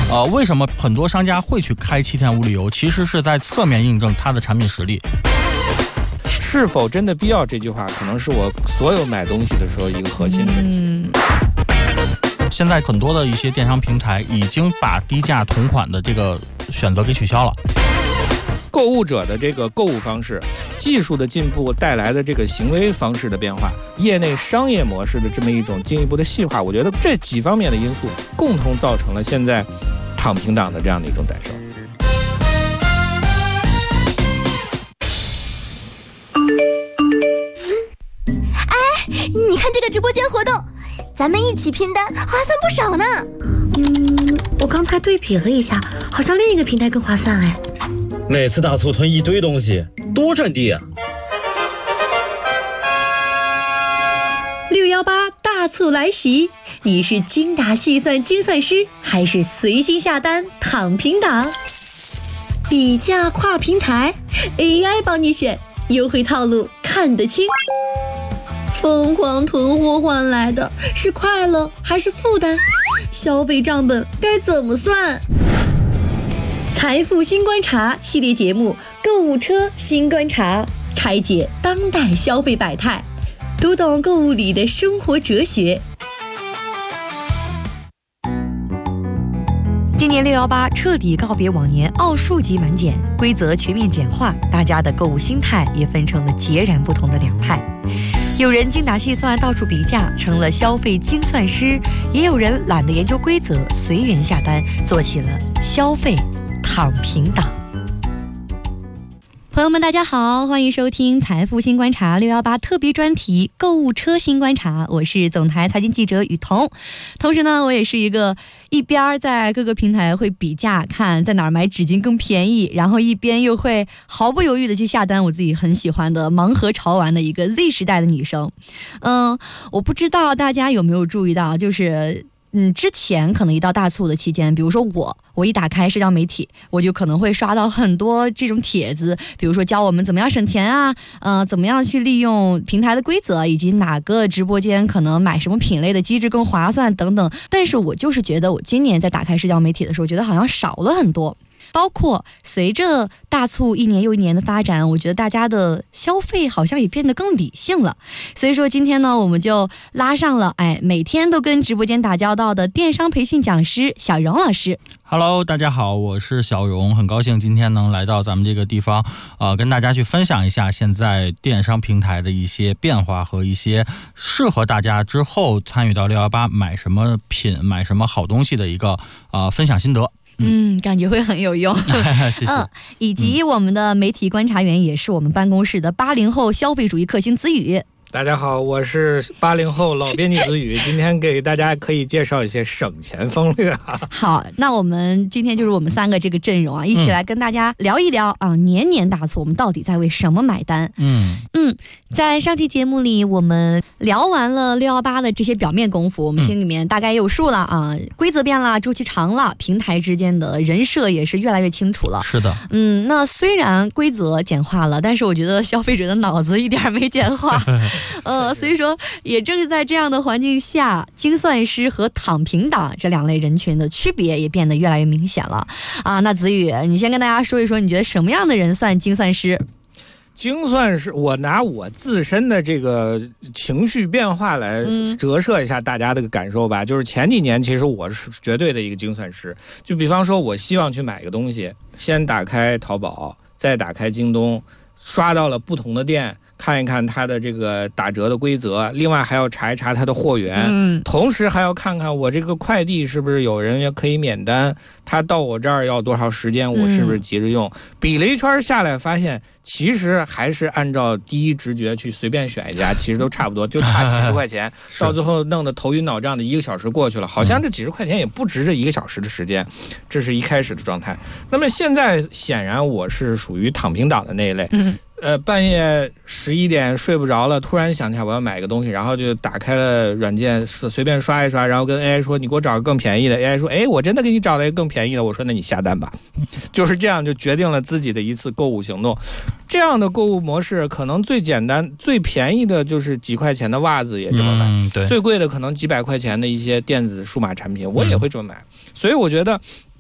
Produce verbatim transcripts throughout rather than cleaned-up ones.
呃，为什么很多商家会去开七天无理由？其实是在侧面印证它的产品实力。 是否真的必要这句话，可能是我所有买东西的时候一个核心的问题。 嗯， 现在很多的一些电商平台已经把低价同款的这个选择给取消了。 购物者的这个购物方式，技术的进步带来的这个行为方式的变化，业内商业模式的这么一种进一步的细化，我觉得这几方面的因素共同造成了现在躺平党的这样的一种感受。 你看这个直播间活动，咱们一起拼单，划算不少呢。 嗯，我刚才对比了一下，好像另一个平台更划算哎。 每次大促囤一堆东西，多占地啊！ 六幺八大促来袭，你是精打细算精算师，还是随心下单躺平党？比价跨平台 ，A I 帮你选，优惠套路看得清。疯狂囤货换来的是快乐还是负担？消费账本该怎么算？财富新观察系列节目《购物车新观察》，拆解当代消费百态，读懂购物里的生活哲学。 今年六幺八彻底告别往年奥数级满减，规则全面简化，大家的购物心态也分成了截然不同的两派。有人精打细算，到处比价，成了消费精算师；也有人懒得研究规则，随缘下单，做起了消费躺平党。朋友们大家好，欢迎收听财富新观察六一八特别专题购物车新观察，我是总台财经记者雨桐。同时呢，我也是一个一边在各个平台会比价，看在哪儿买纸巾更便宜，然后一边又会毫不犹豫的去下单我自己很喜欢的盲盒潮玩的一个 Z 时代的女生。嗯，我不知道大家有没有注意到，就是嗯，之前可能一到大促的期间，比如说我，我一打开社交媒体，我就可能会刷到很多这种帖子，比如说教我们怎么样省钱啊，呃，怎么样去利用平台的规则，以及哪个直播间可能买什么品类的机制更划算等等。但是我就是觉得，我今年在打开社交媒体的时候，觉得好像少了很多。包括随着大促一年又一年的发展，我觉得大家的消费好像也变得更理性了。所以说今天呢，我们就拉上了哎每天都跟直播间打交道的电商培训讲师小荣老师。 Hello， 大家好，我是小荣，很高兴今天能来到咱们这个地方，呃，跟大家去分享一下现在电商平台的一些变化和一些适合大家之后参与到六一八买什么品、买什么好东西的一个呃分享心得。 嗯，感觉会很有用。 谢谢。 嗯，以及我们的媒体观察员也是我们办公室的八零后消费主义克星子宇。 大家好，我是八零后老编辑子宇，今天给大家可以介绍一些省钱攻略啊。 好，那我们今天就是我们三个这个阵容啊，一起来跟大家聊一聊、嗯、啊，年年大促我们到底在为什么买单？嗯嗯，在上期节目里我们聊完了六一八的这些表面功夫，我们心里面大概也有数了啊，规则变了，周期长了，平台之间的人设也是越来越清楚了。 是的， 嗯，那虽然规则简化了，但是我觉得消费者的脑子一点没简化。呃，所以说也正是在这样的环境下，精算师和躺平党这两类人群的区别也变得越来越明显了啊。那子宇，你先跟大家说一说，你觉得什么样的人算精算师？ 精算师，我拿我自身的这个情绪变化来折射一下大家的感受吧。嗯、就是前几年，其实我是绝对的一个精算师。就比方说，我希望去买个东西，先打开淘宝，再打开京东，刷到了不同的店，看一看它的这个打折的规则，另外还要查一查它的货源，嗯，同时还要看看我这个快递是不是有人可以免单，它到我这儿要多少时间，我是不是急着用、嗯、比了一圈下来发现其实还是按照第一直觉去随便选一家，其实都差不多，就差几十块钱到最后弄得头晕脑胀的一个小时过去了，好像这几十块钱也不值这一个小时的时间，这是一开始的状态。那么现在显然我是属于躺平党的那一类，嗯，呃，半夜十一点睡不着了，突然想起来我要买个东西，然后就打开了软件，随便刷一刷，然后跟 A I 说你给我找个更便宜的 ，A I 说，哎，我真的给你找了一个更便宜的，我说那你下单吧，就是这样就决定了自己的一次购物行动。这样的购物模式可能最简单、最便宜的就是几块钱的袜子也这么买， 嗯、对， 最贵的可能几百块钱的一些电子数码产品我也会这么买，嗯、所以我觉得。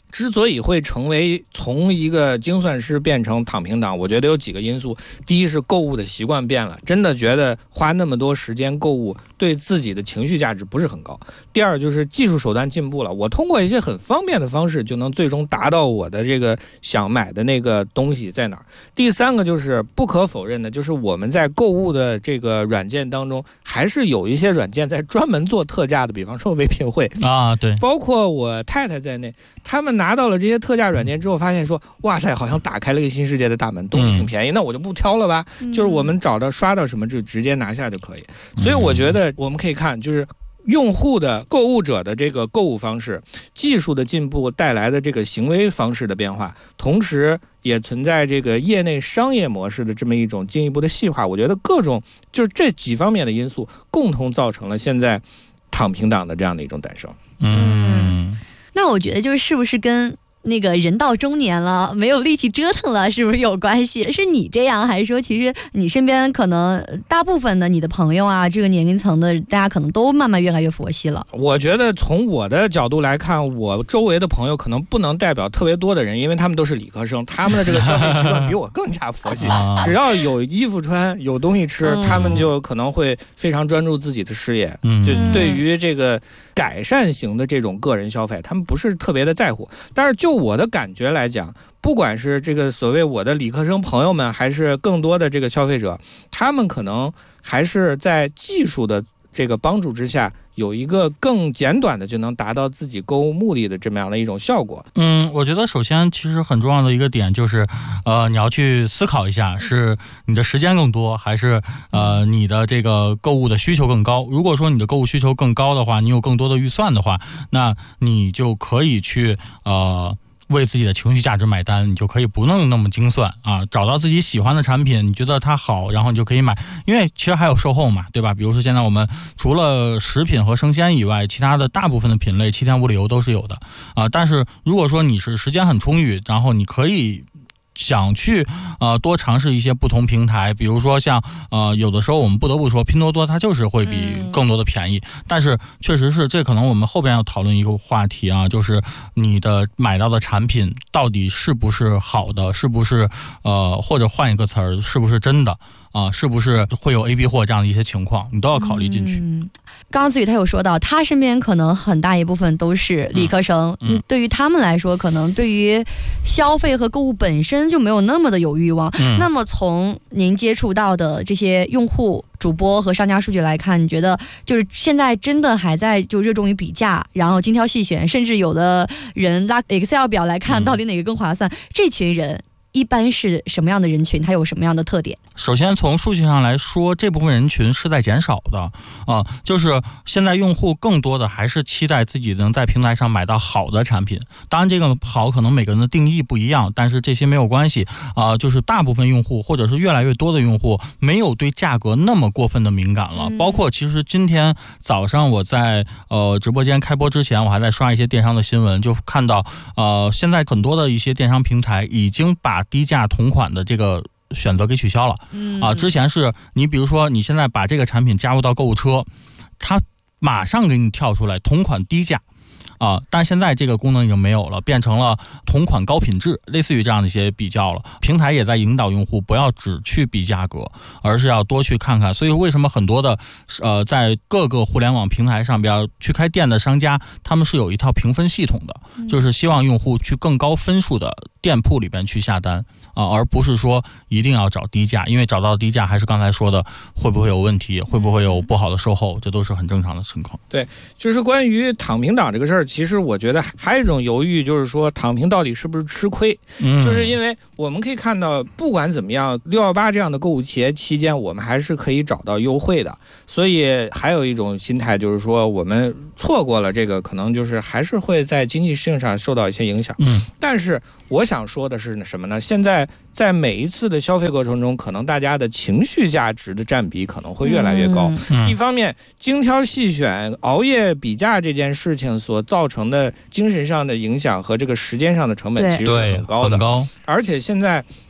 之所以会成为从一个精算师变成躺平党，我觉得有几个因素。第一是购物的习惯变了，真的觉得花那么多时间购物对自己的情绪价值不是很高。第二就是技术手段进步了，我通过一些很方便的方式就能最终达到我的这个想买的那个东西在哪儿。第三个就是不可否认的，就是我们在购物的这个软件当中，还是有一些软件在专门做特价的，比方说唯品会啊，对， 包括我太太在内，他们拿到了这些特价软件之后，发现说，哇塞，好像打开了一个新世界的大门，东西挺便宜，嗯、那我就不挑了吧。嗯、就是我们找到刷到什么就直接拿下就可以。所以我觉得我们可以看，就是用户的购物者的这个购物方式，技术的进步带来的这个行为方式的变化，同时也存在这个业内商业模式的这么一种进一步的细化。我觉得各种就是这几方面的因素，共同造成了现在躺平党的这样的一种诞生。 嗯，那我觉得就是是不是跟那个人到中年了，没有力气折腾了，是不是有关系？是你这样，还是说其实你身边可能大部分的你的朋友啊，这个年龄层的大家可能都慢慢越来越佛系了？ 我觉得从我的角度来看，我周围的朋友可能不能代表特别多的人，因为他们都是理科生，他们的这个消费习惯比我更加佛系。只要有衣服穿，有东西吃，他们就可能会非常专注自己的事业。嗯，就对于这个改善型的这种个人消费，他们不是特别的在乎。但是就我的感觉来讲，不管是这个所谓我的理科生朋友们，还是更多的这个消费者，他们可能还是在技术的这个帮助之下，有一个更简短的就能达到自己购物目的的这么样的一种效果。 嗯，我觉得首先其实很重要的一个点就是，呃，你要去思考一下，是你的时间更多，还是呃你的这个购物的需求更高。如果说你的购物需求更高的话，你有更多的预算的话，那你就可以去呃。为自己的情绪价值买单，你就可以不弄那么精算啊，找到自己喜欢的产品，你觉得它好，然后你就可以买。因为其实还有售后嘛，对吧？比如说现在我们除了食品和生鲜以外，其他的大部分的品类七天无理由都是有的啊。但是如果说你是时间很充裕，然后你可以想去呃多尝试一些不同平台，比如说像呃有的时候我们不得不说拼多多它就是会比更多的便宜，嗯、但是确实是这可能我们后边要讨论一个话题啊，就是你的买到的产品到底是不是好的，是不是呃或者换一个词儿，是不是真的啊，是不是会有 A B 货这样的一些情况，你都要考虑进去。 嗯，刚刚子宇他有说到，他身边可能很大一部分都是理科生，嗯，嗯对于他们来说，可能对于消费和购物本身就没有那么的有欲望。嗯，那么从您接触到的这些用户、主播和商家数据来看，你觉得就是现在真的还在就热衷于比价，然后精挑细选，甚至有的人拉 Excel 表来看到底哪个更划算，嗯、这群人一般是什么样的人群？它有什么样的特点？ 首先从数据上来说，这部分人群是在减少的啊，就是现在用户更多的还是期待自己能在平台上买到好的产品。当然这个好可能每个人的定义不一样，但是这些没有关系啊，就是大部分用户或者是越来越多的用户没有对价格那么过分的敏感了。嗯、包括其实今天早上我在呃直播间开播之前，我还在刷一些电商的新闻，就看到呃现在很多的一些电商平台已经把低价同款的这个选择给取消了。嗯啊，之前是你比如说你现在把这个产品加入到购物车，它马上给你跳出来同款低价。啊，但现在这个功能已经没有了，变成了同款高品质，类似于这样的一些比较了。平台也在引导用户不要只去比价格，而是要多去看看。所以为什么很多的呃在各个互联网平台上边去开店的商家，他们是有一套评分系统的，就是希望用户去更高分数的店铺里边去下单啊，而不是说一定要找低价，因为找到低价还是刚才说的会不会有问题，会不会有不好的售后，这都是很正常的情况。 对，就是关于躺平党这个事儿，其实我觉得还有一种犹豫，就是说躺平到底是不是吃亏？嗯，就是因为我们可以看到，不管怎么样，六一八这样的购物节期间，我们还是可以找到优惠的。所以还有一种心态，就是说我们错过了这个，可能就是还是会在经济性上受到一些影响。嗯，但是我想说的是什么呢？现在在每一次的消费过程中，可能大家的情绪价值的占比可能会越来越高。嗯嗯、一方面，精挑细选、熬夜比价这件事情所造成的精神上的影响和这个时间上的成本其实是很高的。 很高。 而且现在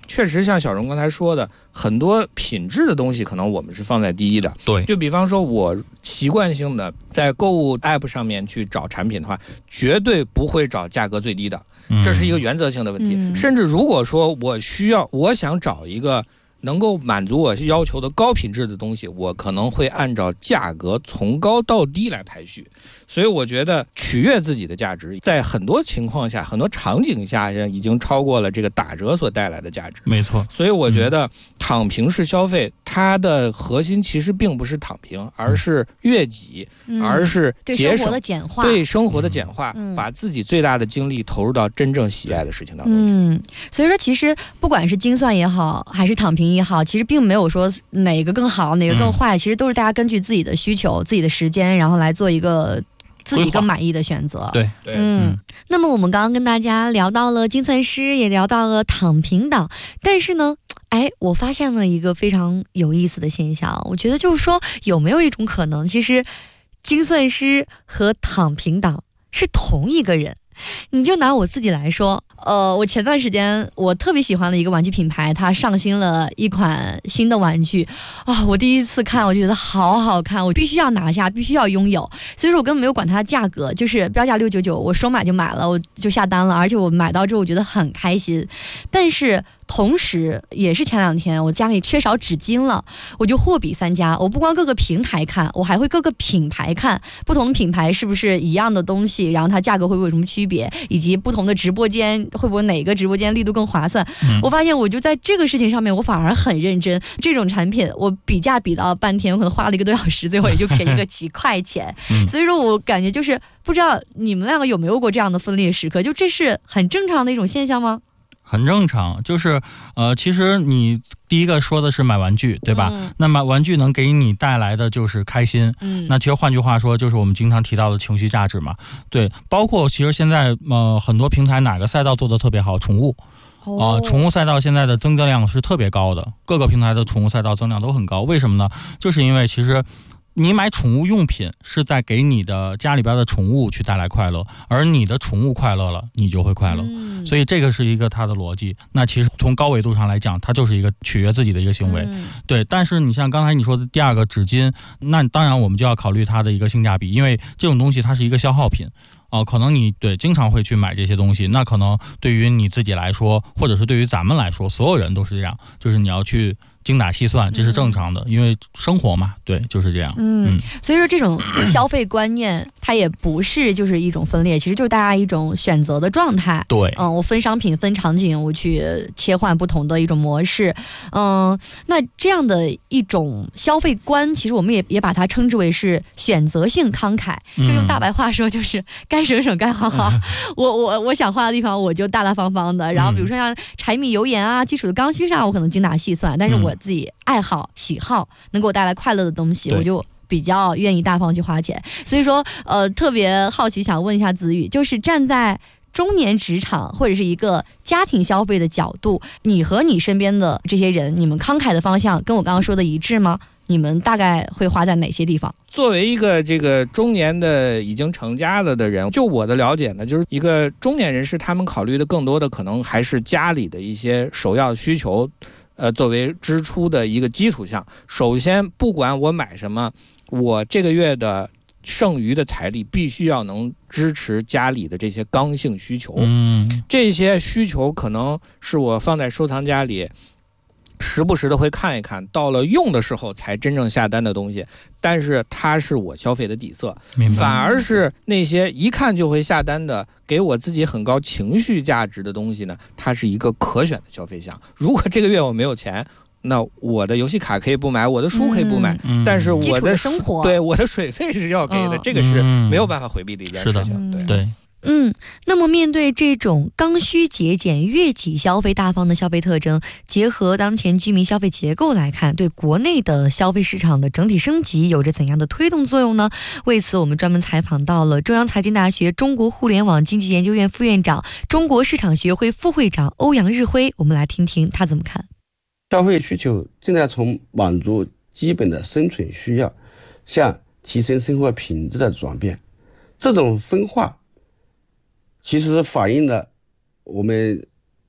确实像小荣刚才说的，很多品质的东西可能我们是放在第一的。 对， 就比方说我习惯性的在购物 app 上面去找产品的话，绝对不会找价格最低的，这是一个原则性的问题。 嗯、 甚至如果说我需要，我想找一个能够满足我要求的高品质的东西，我可能会按照价格从高到低来排序。所以我觉得取悦自己的价值，在很多情况下、很多场景下，已经超过了这个打折所带来的价值。 没错。 所以我觉得躺平式消费，它的核心其实并不是躺平，而是悦己， 嗯、 而是节省， 对生活的简化， 对生活的简化、 嗯， 把自己最大的精力投入到真正喜爱的事情当中去。 嗯，所以说其实不管是精算也好，还是躺平也好，其实并没有说哪个更好，哪个更坏，嗯、其实都是大家根据自己的需求、自己的时间，然后来做一个自己更满意的选择。 对对， 嗯。那么我们刚刚跟大家聊到了精算师，也聊到了躺平党，但是呢，哎，我发现了一个非常有意思的现象，我觉得就是说，有没有一种可能，其实精算师和躺平党是同一个人？你就拿我自己来说，呃，我前段时间我特别喜欢的一个玩具品牌，它上新了一款新的玩具啊、哦！我第一次看，我觉得好好看，我必须要拿下，必须要拥有。所以说我根本没有管它的价格，就是标价六九九，我说买就买了，我就下单了，而且我买到之后我觉得很开心。但是同时，也是前两天我家里缺少纸巾了，我就货比三家，我不光各个平台看，我还会各个品牌看，不同的品牌是不是一样的东西，然后它价格会不会有什么区别，以及不同的直播间会不会哪个直播间力度更划算。嗯、我发现我就在这个事情上面，我反而很认真。这种产品我比价比到半天，我可能花了一个多小时，最后也就便宜个几块钱。嗯、所以说我感觉就是不知道你们两个有没有过这样的分裂时刻，就这是很正常的一种现象吗？ 很正常，就是呃，其实你第一个说的是买玩具，对吧？嗯、那买玩具能给你带来的就是开心。嗯，那其实换句话说，就是我们经常提到的情绪价值嘛。对，包括其实现在呃很多平台哪个赛道做的特别好，宠物。啊、呃，宠物赛道现在的增量是特别高的，各个平台的宠物赛道增量都很高。为什么呢？就是因为其实你买宠物用品是在给你的家里边的宠物去带来快乐，而你的宠物快乐了，你就会快乐。嗯、所以这个是一个它的逻辑。那其实从高维度上来讲，它就是一个取悦自己的一个行为。嗯、对，但是你像刚才你说的第二个纸巾，那当然我们就要考虑它的一个性价比，因为这种东西它是一个消耗品。哦、呃，可能你对经常会去买这些东西，那可能对于你自己来说，或者是对于咱们来说，所有人都是这样，就是你要去精打细算，这是正常的，嗯、因为生活嘛，对，就是这样。 嗯，嗯所以说这种消费观念，它也不是就是一种分裂，其实就是大家一种选择的状态。 对， 嗯，我分商品、分场景，我去切换不同的一种模式。嗯，那这样的一种消费观，其实我们也也把它称之为是选择性慷慨。就用大白话说，就是该省省，该花花。嗯、我我我想花的地方，我就大大方方的。然后比如说像柴米油盐啊，基础的刚需上，我可能精打细算，但是我自己爱好喜好能给我带来快乐的东西，我就比较愿意大方去花钱。所以说呃特别好奇，想问一下子宇，就是站在中年职场或者是一个家庭消费的角度，你和你身边的这些人，你们慷慨的方向跟我刚刚说的一致吗？你们大概会花在哪些地方？ 作为一个这个中年的已经成家了的人，就我的了解呢，就是一个中年人士，他们考虑的更多的可能还是家里的一些首要需求，呃，作为支出的一个基础项。首先，不管我买什么，我这个月的剩余的财力必须要能支持家里的这些刚性需求。嗯，这些需求可能是我放在收藏夹里，时不时的会看一看，到了用的时候才真正下单的东西，但是它是我消费的底色。反而是那些一看就会下单的，给我自己很高情绪价值的东西呢，它是一个可选的消费项。如果这个月我没有钱，那我的游戏卡可以不买，我的书可以不买，嗯、但是我的生活， 对我的水费是要给的，嗯、这个是没有办法回避的一件事情。 嗯、 对对。 嗯，那么面对这种刚需节俭、悦己消费大方的消费特征，结合当前居民消费结构来看，对国内的消费市场的整体升级有着怎样的推动作用呢？为此，我们专门采访到了中央财经大学中国互联网经济研究院副院长、中国市场学会副会长欧阳日辉，我们来听听他怎么看。 消费需求正在从满足基本的生存需要，向提升生活品质的转变。这种分化其实反映了我们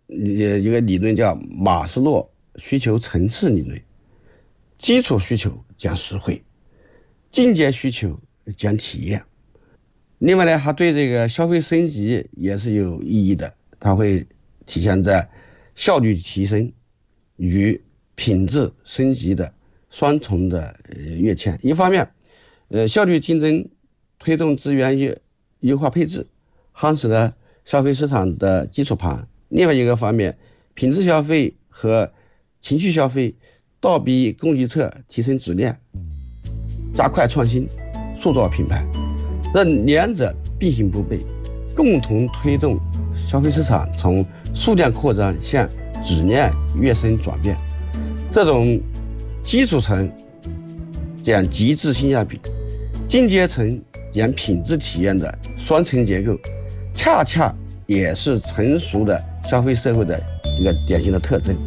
一个理论叫马斯洛需求层次理论，基础需求讲实惠，进阶需求讲体验。另外呢，它对这个消费升级也是有意义的，它会体现在效率提升与品质升级的双重的跃迁。一方面，呃，效率竞争推动资源优优化配置，夯实了消费市场的基础盘；另外一个方面，品质消费和情绪消费倒逼供给侧提升质量，加快创新，塑造品牌。这两者并行不悖，共同推动消费市场从数量扩张向质量跃升转变。这种基础层讲极致性价比，进阶层讲品质体验的双层结构，恰恰也是成熟的消费社会的一个典型的特征。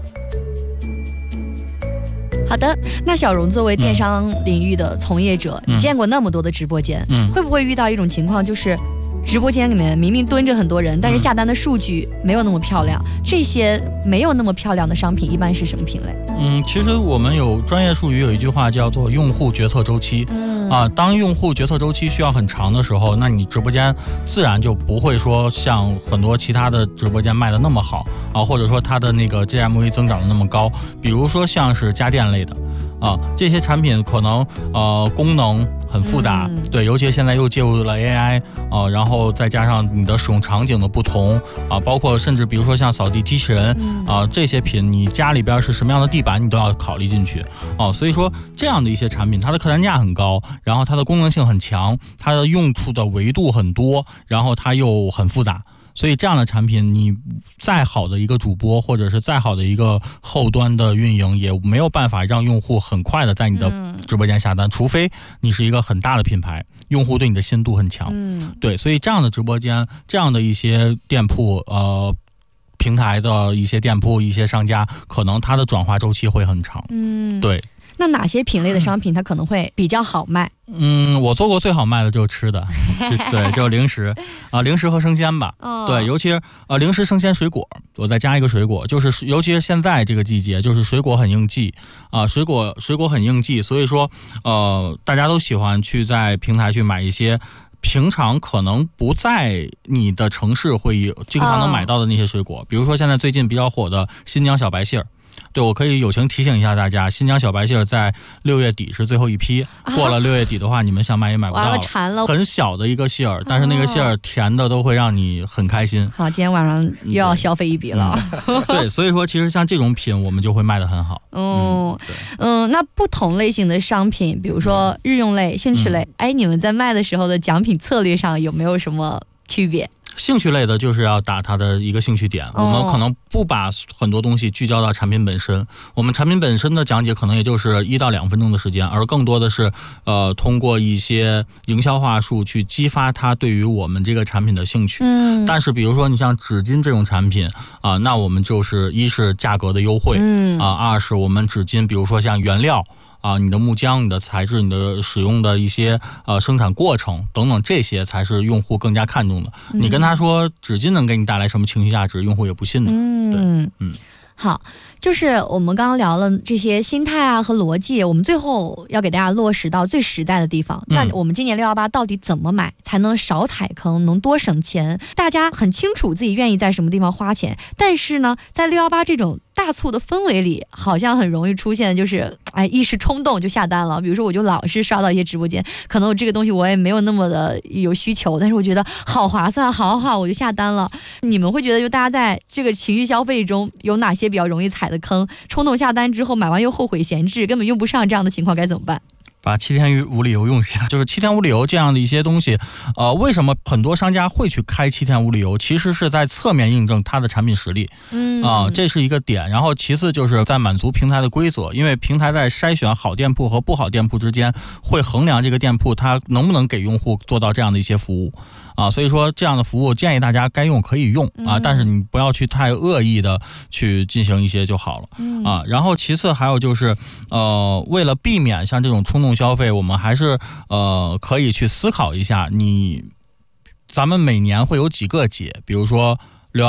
好的，那小荣作为电商领域的从业者， 嗯、 你见过那么多的直播间， 嗯， 会不会遇到一种情况，就是直播间里面明明蹲着很多人，但是下单的数据没有那么漂亮？嗯、这些没有那么漂亮的商品，一般是什么品类？ 嗯，其实我们有专业术语，有一句话叫做用户决策周期。嗯啊，当用户决策周期需要很长的时候，那你直播间自然就不会说像很多其他的直播间卖的那么好啊，或者说它的那个 G M V 增长的那么高。比如说像是家电类的。啊，这些产品可能呃功能很复杂，嗯、对，尤其现在又介入了 A I 啊、呃，然后再加上你的使用场景的不同啊、呃，包括甚至比如说像扫地机器人啊、呃、这些品，你家里边是什么样的地板，你都要考虑进去哦、呃。所以说这样的一些产品，它的客单价很高，然后它的功能性很强，它的用处的维度很多，然后它又很复杂。所以这样的产品，你再好的一个主播，或者是再好的一个后端的运营，也没有办法让用户很快的在你的直播间下单，嗯、除非你是一个很大的品牌，用户对你的信度很强。嗯，对，所以这样的直播间，这样的一些店铺，呃，平台的一些店铺、一些商家，可能它的转化周期会很长。嗯，对。 那哪些品类的商品它可能会比较好卖？ 嗯，我做过最好卖的就是吃的，对，就是零食啊、呃，零食和生鲜吧。哦、对，尤其是呃零食、生鲜、水果，我再加一个水果，就是尤其是现在这个季节，就是水果很应季啊、呃，水果水果很应季，所以说呃大家都喜欢去在平台去买一些平常可能不在你的城市会有经常能买到的那些水果，哦、比如说现在最近比较火的新疆小白杏儿。对，我可以友情提醒一下大家，新疆小白杏在六月底是最后一批，啊、过了六月底的话，你们想买也买不到了。 完了，馋了。 很小的一个杏儿，但是那个杏儿甜的都会让你很开心。 好，今天晚上又要消费一笔了。 嗯、对，所以说其实像这种品，我们就会卖得很好。 嗯，嗯，那不同类型的商品，比如说日用类、兴趣类，嗯、哎，你们在卖的时候的奖品策略上有没有什么区别？ 兴趣类的就是要打它的一个兴趣点，我们可能不把很多东西聚焦到产品本身，我们产品本身的讲解可能也就是一到两分钟的时间，而更多的是呃通过一些营销话术去激发它对于我们这个产品的兴趣。嗯，但是比如说你像纸巾这种产品啊、呃，那我们就是一是价格的优惠，嗯啊、呃，二是我们纸巾比如说像原料。啊，你的木浆、你的材质、你的使用的一些呃生产过程等等，这些才是用户更加看重的。嗯、你跟他说纸巾能给你带来什么情绪价值，用户也不信的。嗯，对，嗯。 好，就是我们刚刚聊了这些心态啊和逻辑，我们最后要给大家落实到最实在的地方。嗯、那我们今年六一八到底怎么买才能少踩坑，能多省钱？大家很清楚自己愿意在什么地方花钱，但是呢，在六一八这种大促的氛围里，好像很容易出现就是哎一时冲动就下单了。比如说，我就老是刷到一些直播间，可能我这个东西我也没有那么的有需求，但是我觉得好划算，好好，我就下单了。你们会觉得，就大家在这个情绪消费中有哪些比较容易踩的坑？冲动下单之后买完又后悔闲置，根本用不上，这样的情况该怎么办？ 把七天无理由用一下，就是七天无理由这样的一些东西，呃，为什么很多商家会去开七天无理由？其实是在侧面印证它的产品实力，嗯啊、呃，这是一个点。然后其次就是在满足平台的规则，因为平台在筛选好店铺和不好店铺之间，会衡量这个店铺它能不能给用户做到这样的一些服务。啊，所以说这样的服务建议大家该用可以用啊，但是你不要去太恶意的去进行一些就好了啊。然后其次还有就是，呃，为了避免像这种冲动消费，我们还是呃可以去思考一下，你咱们每年会有几个节，比如说六一八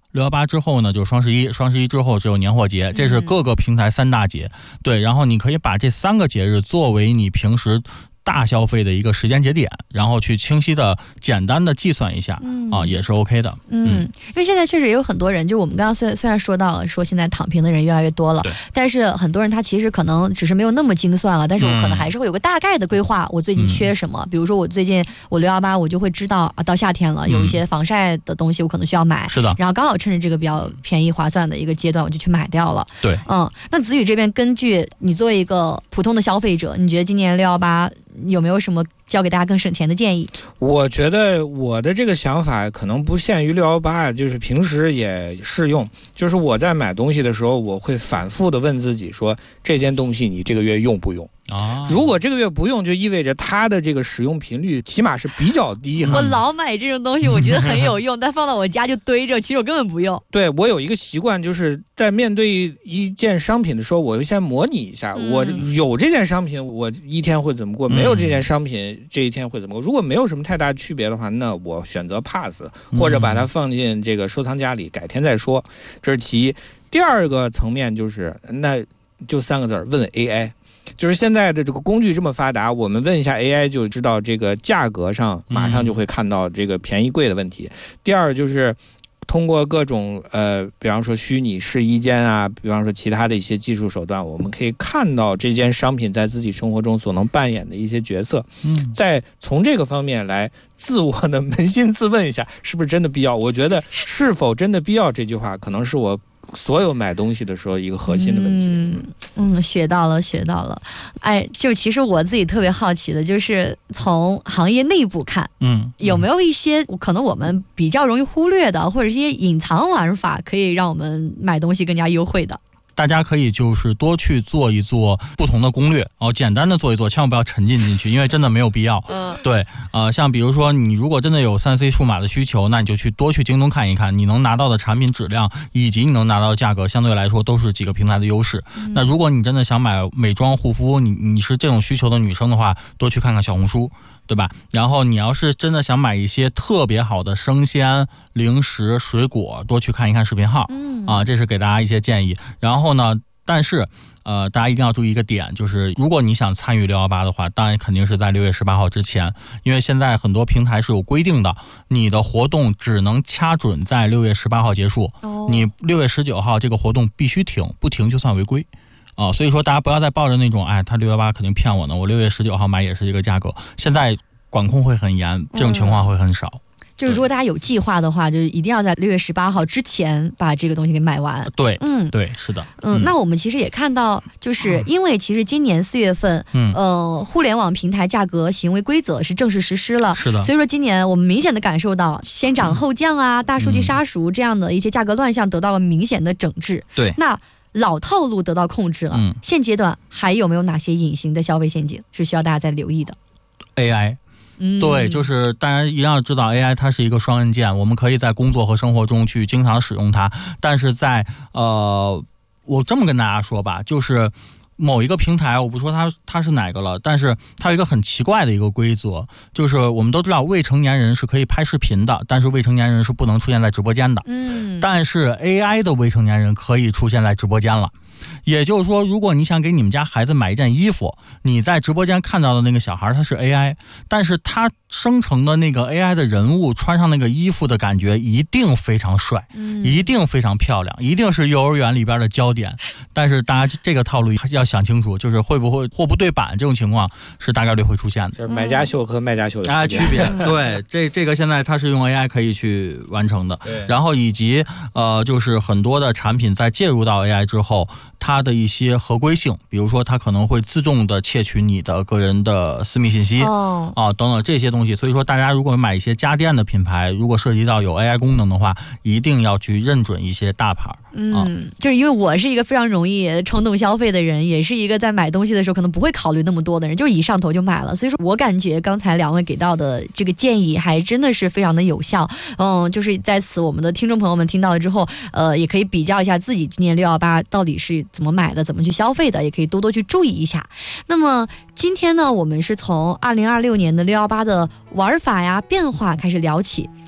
六一八之后呢，就双十一，双十一之后只有年货节，这是各个平台三大节。对，然后你可以把这三个节日作为你平时大消费的一个时间节点，然后去清晰的、简单的计算一下，嗯、啊，也是 OK 的。 嗯，因为现在确实也有很多人，就是我们刚刚虽虽然说到了，说现在躺平的人越来越多了，但是很多人他其实可能只是没有那么精算了，但是我可能还是会有个大概的规划，我最近缺什么。嗯、比如说我最近我六幺八，我就会知道啊，到夏天了，有一些防晒的东西我可能需要买， 是的。 然后刚好趁着这个比较便宜划算的一个阶段，我就去买掉了。 对， 嗯，那子宇这边根据你作为一个普通的消费者，你觉得今年六幺八有没有什么教给大家更省钱的建议？ 我觉得我的这个想法可能不限于六幺八，就是平时也适用。就是我在买东西的时候，我会反复的问自己说，这件东西你这个月用不用？啊，如果这个月不用，就意味着它的这个使用频率起码是比较低。 我老买这种东西，我觉得很有用，但放到我家就堆着，其实我根本不用。 对，我有一个习惯，就是在面对一件商品的时候，我会先模拟一下，嗯、我有这件商品，我一天会怎么过；没有这件商品，这一天会怎么过。如果没有什么太大区别的话，那我选择 pass， 或者把它放进这个收藏夹里，改天再说。这是其一。第二个层面就是，那就三个字，问 A I。就是现在的这个工具这么发达，我们问一下 A I 就知道这个价格上马上就会看到这个便宜贵的问题。嗯、第二就是通过各种呃，比方说虚拟试衣间啊，比方说其他的一些技术手段，我们可以看到这件商品在自己生活中所能扮演的一些角色。嗯，再从这个方面来自我的扪心自问一下，是不是真的必要？我觉得是否真的必要这句话，可能是我所有买东西的时候一个核心的问题。 嗯嗯，学到了学到了。哎，就其实我自己特别好奇的就是从行业内部看，嗯，有没有一些可能我们比较容易忽略的，或者一些隐藏玩法，可以让我们买东西更加优惠的？ 大家可以就是多去做一做不同的攻略，然后简单的做一做，千万不要沉浸进去，因为真的没有必要。嗯，对，呃，像比如说你如果真的有 三 C 数码的需求，那你就去多去京东看一看，你能拿到的产品质量以及你能拿到的价格，相对来说都是几个平台的优势。嗯、那如果你真的想买美妆护肤，你你是这种需求的女生的话，多去看看小红书。对吧？然后你要是真的想买一些特别好的生鲜、零食、水果，多去看一看视频号。嗯啊，这是给大家一些建议。然后呢，但是呃，大家一定要注意一个点，就是如果你想参与六一八的话，当然肯定是在六月十八号之前，因为现在很多平台是有规定的，你的活动只能掐准在六月十八号结束。哦、你六月十九号这个活动必须停，不停就算违规。啊，所以说大家不要再抱着那种，哎，他六一八肯定骗我呢，我六月十九号买也是这个价格。现在管控会很严，这种情况会很少。嗯、 就是如果大家有计划的话，就一定要在六月十八号之前把这个东西给买完。 对，嗯，对，是的。 嗯，嗯那我们其实也看到，就是因为其实今年四月份，嗯，呃，互联网平台价格行为规则是正式实施了。 是的。 所以说今年我们明显的感受到先涨后降啊，嗯、大数据杀熟这样的一些价格乱象得到了明显的整治。 对。 那老套路得到控制了，嗯，现阶段还有没有哪些隐形的消费陷阱是需要大家再留意的 ？A I，嗯，对，就是大家一定要知道 A I 它是一个双刃剑，我们可以在工作和生活中去经常使用它，但是在呃，我这么跟大家说吧，就是某一个平台，我不说它它是哪个了，但是它有一个很奇怪的一个规则，就是我们都知道未成年人是可以拍视频的，但是未成年人是不能出现在直播间的。嗯，但是 A I 的未成年人可以出现在直播间了。也就是说，如果你想给你们家孩子买一件衣服，你在直播间看到的那个小孩他是 A I， 但是他生成的那个 A I 的人物穿上那个衣服的感觉一定非常帅，嗯、一定非常漂亮，一定是幼儿园里边的焦点。但是大家这个套路要想清楚，就是会不会货不对版这种情况是大概率会出现的， 就是买家秀和卖家秀的啊区别。对，这这个现在它是用 A I 可以去完成的，然后以及呃，就是很多的产品在介入到 A I 之后，它的一些合规性，比如说它可能会自动的窃取你的个人的私密信息、哦、啊等等这些东西。所以说大家如果买一些家电的品牌，如果涉及到有 A I 功能的话，一定要去认准一些大牌。 嗯、啊，就是因为我是一个非常容易冲动消费的人，也是一个在买东西的时候可能不会考虑那么多的人，就一上头就买了。所以说我感觉刚才两位给到的这个建议还真的是非常的有效。嗯，就是在此我们的听众朋友们听到了之后，呃，也可以比较一下自己今年六一八到底是怎么买的，怎么去消费的，也可以多多去注意一下。那么今天呢，我们是从二零二六年的六一八的玩法呀、变化开始聊起。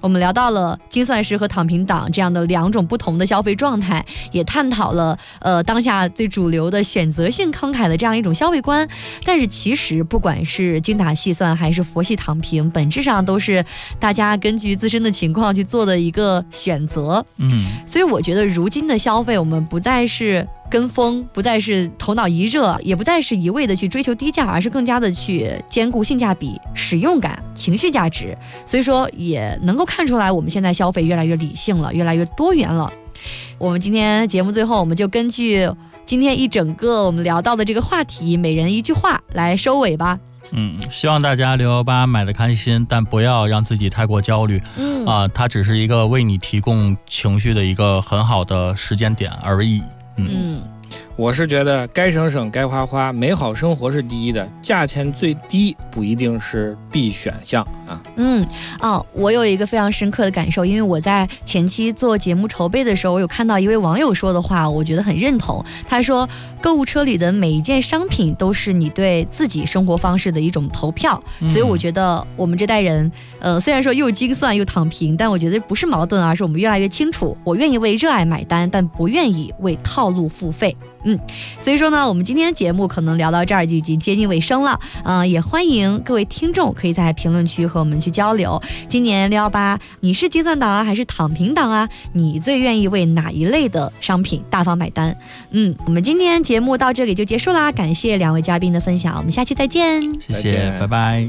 我们聊到了精算师和躺平党这样的两种不同的消费状态，也探讨了呃当下最主流的选择性慷慨的这样一种消费观。但是其实不管是精打细算还是佛系躺平，本质上都是大家根据自身的情况去做的一个选择。 嗯， 所以我觉得如今的消费，我们不再是跟风，不再是头脑一热，也不再是一味的去追求低价，而是更加的去兼顾性价比、使用感、情绪价值。所以说也能够看出来，我们现在消费越来越理性了，越来越多元了。我们今天节目最后，我们就根据今天一整个我们聊到的这个话题，每人一句话来收尾吧。 嗯，希望大家六一八买的开心，但不要让自己太过焦虑。 嗯啊、它只是一个为你提供情绪的一个很好的时间点而已。嗯。 嗯我是觉得该省省该花花，美好生活是第一的，价钱最低不一定是必选项啊。 嗯哦，我有一个非常深刻的感受，因为我在前期做节目筹备的时候，我有看到一位网友说的话，我觉得很认同。他说，购物车里的每一件商品都是你对自己生活方式的一种投票。 嗯、 所以我觉得我们这代人，呃，虽然说又精算又躺平，但我觉得不是矛盾，而是我们越来越清楚，我愿意为热爱买单，但不愿意为套路付费。嗯，所以说呢，我们今天的节目可能聊到这儿就已经接近尾声了。嗯、呃，也欢迎各位听众可以在评论区和我们去交流。今年六一八，你是精算党啊，还是躺平党啊？你最愿意为哪一类的商品大方买单？嗯，我们今天节目到这里就结束啦，感谢两位嘉宾的分享，我们下期再见。 谢谢，拜拜。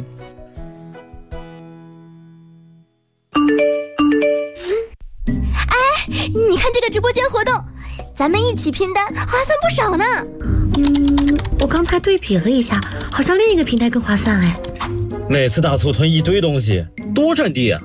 哎，你看这个直播间活动，咱们一起拼单，划算不少呢。 嗯，我刚才对比了一下，好像另一个平台更划算哎。 每次大促囤一堆东西，多占地啊！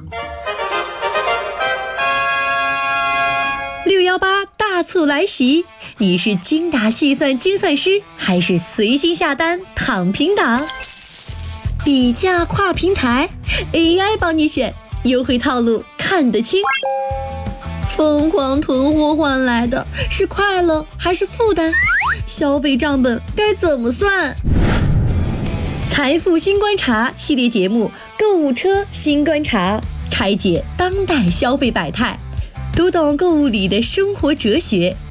六幺八大促来袭，你是精打细算精算师，还是随心下单躺平党？比价跨平台 ，A I 帮你选，优惠套路看得清。疯狂囤货换来的是快乐还是负担？消费账本该怎么算？财富新观察系列节目《购物车新观察》，拆解当代消费百态，读懂购物里的生活哲学，